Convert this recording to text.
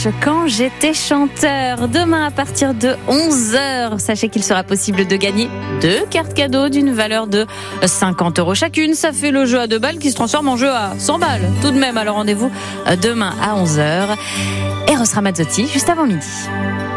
Quand j'étais chanteur, demain à partir de 11h, sachez qu'il sera possible de gagner 2 cartes cadeaux d'une valeur de 50 € chacune. Ça fait le jeu à 2 balles qui se transforme en jeu à 100 balles. Tout de même, alors rendez-vous demain à 11h. Eros Ramazzotti, juste avant midi.